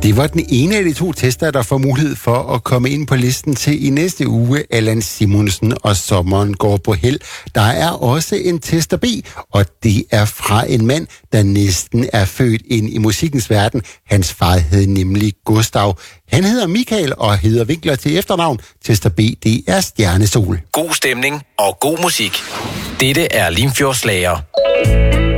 Det var den ene af de to tester, der får mulighed for at komme ind på listen til i næste uge. Allan Simonsen og Sommeren går på held. Der er også en tester B, og det er fra en mand, der næsten er født ind i musikkens verden. Hans far hed nemlig Gustav. Han hedder Michael og hedder Winkler til efternavn. Tester B, det er Stjernesol. God stemning og god musik. Dette er Limfjords Slager.